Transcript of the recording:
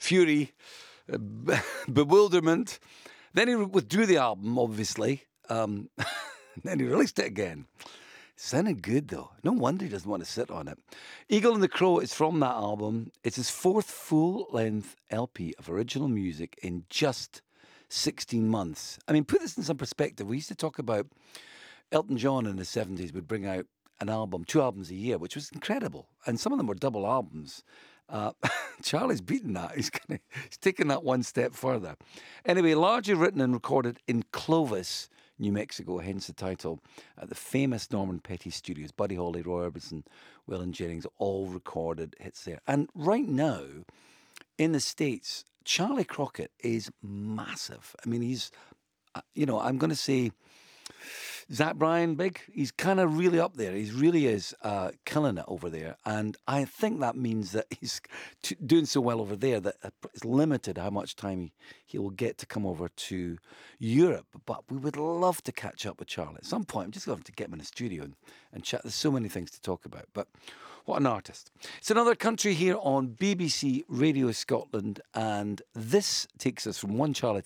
fury, bewilderment. Then he withdrew the album, obviously. Then he released it again. Sounded good, though. No wonder he doesn't want to sit on it. Eagle and the Crow is from that album. It's his fourth full-length LP of original music in just 16 months. I mean, put this in some perspective. We used to talk about Elton John in the 70s would bring out an album, 2 albums a year, which was incredible. And some of them were double albums. Charlie's beaten that. He's taken that one step further. Anyway, largely written and recorded in Clovis, New Mexico, hence the title, at the famous Norman Petty Studios. Buddy Holly, Roy Orbison, Waylon Jennings, all recorded hits there. And right now, in the States, Charlie Crockett is massive. I mean, he's, I'm going to say, Zach Bryan, big. He's kind of really up there. He really is killing it over there. And I think that means that he's doing so well over there that it's limited how much time he will get to come over to Europe. But we would love to catch up with Charlie at some point. I'm just going to get him in the studio and chat. There's so many things to talk about. But what an artist. It's Another Country here on BBC Radio Scotland. And this takes us from one Charlie